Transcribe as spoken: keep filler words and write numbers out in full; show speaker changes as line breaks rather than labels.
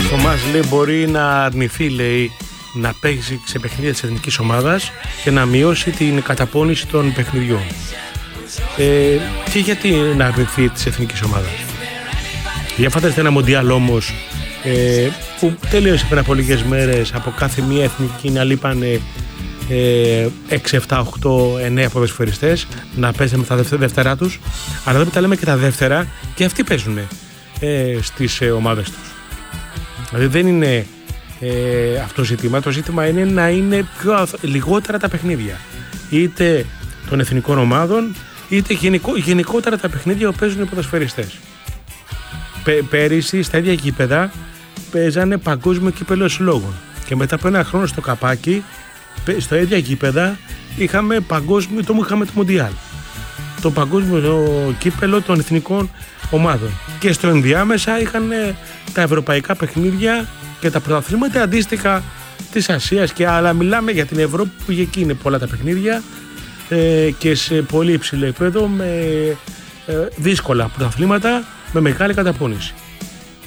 Θωμάς λέει μπορεί να αρνηθεί, λέει, να παίξει σε παιχνίδια της εθνικής ομάδας και να μειώσει την καταπώνηση των παιχνιδιών. Ε, και γιατί να αρνηθεί της εθνικής ομάδας? Για φανταστείτε ένα μοντιάλ όμως ε, που τελείωσε πριν από λίγες μέρες, από κάθε μία εθνική να λείπανε ε, έξι, επτά, οκτώ, εννέα ποδοσφαιριστές να παίζουν με τα δεύτερά τους, αλλά εδώ που τα λέμε και τα δεύτερα και αυτοί παίζουν ε, στις ε, ομάδες τους. Δηλαδή δεν είναι ε, αυτό ζήτημα, το ζήτημα είναι να είναι πιο, λιγότερα τα παιχνίδια, είτε των εθνικών ομάδων είτε γενικό, γενικότερα τα παιχνίδια που παίζουν οι ποδοσφαιριστές. Πε, πέρυσι στα ίδια γήπεδα παίζανε παγκόσμιο κύπελλο συλλόγων και μετά από ένα χρόνο στο καπάκι στα ίδια γήπεδα είχαμε παγκόσμιο, το μου είχαμε το Μοντιάλ, το παγκόσμιο το κύπελλο των εθνικών ομάδων, και στο ενδιάμεσα είχαν τα ευρωπαϊκά παιχνίδια και τα πρωταθλήματα αντίστοιχα της Ασίας και άλλα. Μιλάμε για την Ευρώπη που εκεί είναι πολλά τα παιχνίδια ε, και σε πολύ υψηλό επίπεδο με ε, δύσκολα πρωταθλήματα με μεγάλη καταπώνηση.